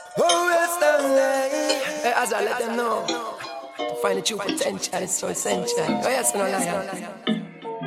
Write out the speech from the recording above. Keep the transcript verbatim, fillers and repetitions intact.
Oh, yes, Stanley. As I let them know, to find the true potential is so essential. Oh, yes, no liar.